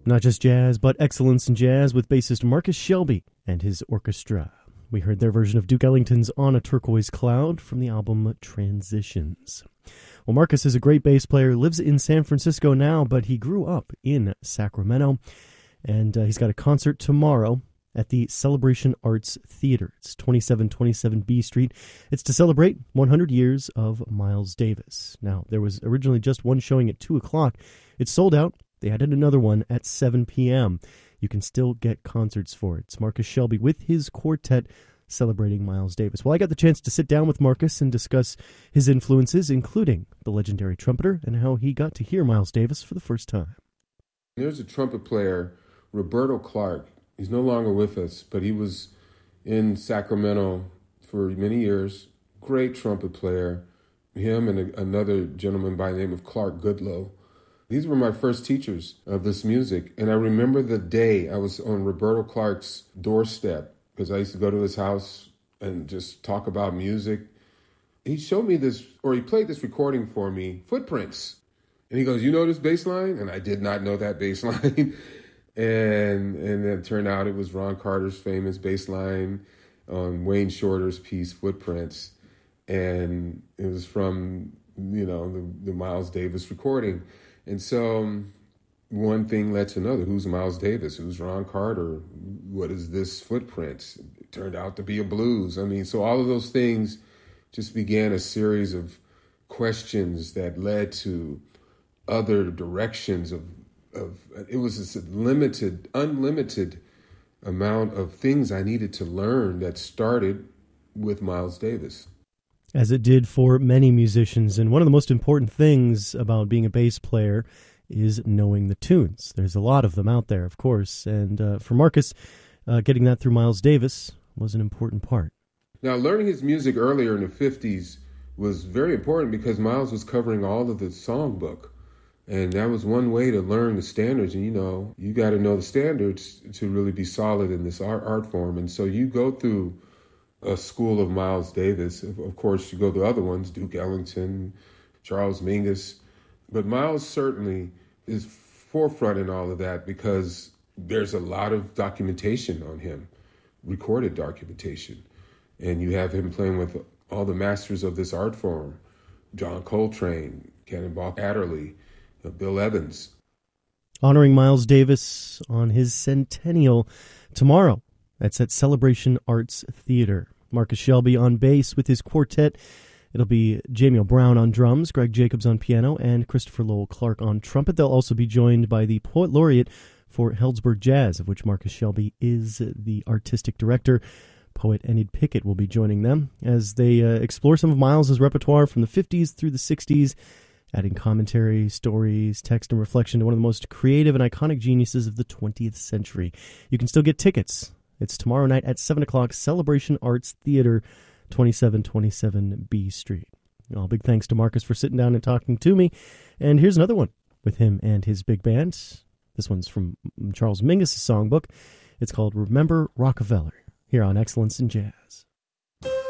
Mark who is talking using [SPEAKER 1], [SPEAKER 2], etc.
[SPEAKER 1] Not just jazz, but excellence in jazz with bassist Marcus Shelby and his orchestra. We heard their version of Duke Ellington's On a Turquoise Cloud from the album Transitions. Well, Marcus is a great bass player, lives in San Francisco now, but he grew up in Sacramento, and he's got a concert tomorrow at the Celebration Arts Theater. It's 2727 B Street. It's to celebrate 100 years of Miles Davis. Now, there was originally just one showing at 2 o'clock. It's sold out. They added another one at 7 p.m. You can still get concerts for it. It's Marcus Shelby with his quartet celebrating Miles Davis. Well, I got the chance to sit down with Marcus and discuss his influences, including the legendary trumpeter, and how he got to hear Miles Davis for the first time.
[SPEAKER 2] There's a trumpet player, Roberto Clark. He's no longer with us, but he was in Sacramento for many years. Great trumpet player. Him and another gentleman by the name of Clark Goodlow. These were my first teachers of this music. And I remember the day I was on Roberto Clark's doorstep, because I used to go to his house and just talk about music. He showed me this, or he played this recording for me, Footprints. And he goes, "You know this bass line?" And I did not know that bass line. and it turned out it was Ron Carter's famous bass line on Wayne Shorter's piece, Footprints. And it was from, the Miles Davis recording. And so one thing led to another. Who's Miles Davis? Who's Ron Carter? What is this Footprints? It turned out to be a blues. So all of those things just began a series of questions that led to other directions of it was this unlimited amount of things I needed to learn that started with Miles Davis.
[SPEAKER 1] As it did for many musicians. And one of the most important things about being a bass player is knowing the tunes. There's a lot of them out there, of course. And for Marcus, getting that through Miles Davis was an important part.
[SPEAKER 2] Now, learning his music earlier in the 50s was very important because Miles was covering all of the songbook. And that was one way to learn the standards. And, you got to know the standards to really be solid in this art form. And so you go through a school of Miles Davis. Of course, you go to other ones, Duke Ellington, Charles Mingus. But Miles certainly is forefront in all of that because there's a lot of documentation on him, recorded documentation. And you have him playing with all the masters of this art form, John Coltrane, Cannonball Adderley, Bill Evans.
[SPEAKER 1] Honoring Miles Davis on his centennial tomorrow. That's at Celebration Arts Theater. Marcus Shelby on bass with his quartet. It'll be Jamie Brown on drums, Greg Jacobs on piano, and Christopher Lowell Clark on trumpet. They'll also be joined by the Poet Laureate for Heldsburg Jazz, of which Marcus Shelby is the artistic director. Poet Enid Pickett will be joining them as they explore some of Miles' repertoire from the 50s through the 60s, adding commentary, stories, text, and reflection to one of the most creative and iconic geniuses of the 20th century. You can still get tickets. It's tomorrow night at 7 o'clock, Celebration Arts Theater, 2727 B Street. Well, big thanks to Marcus for sitting down and talking to me. And here's another one with him and his big band. This one's from Charles Mingus' songbook. It's called Remember Rockefeller, here on Excellence in Jazz.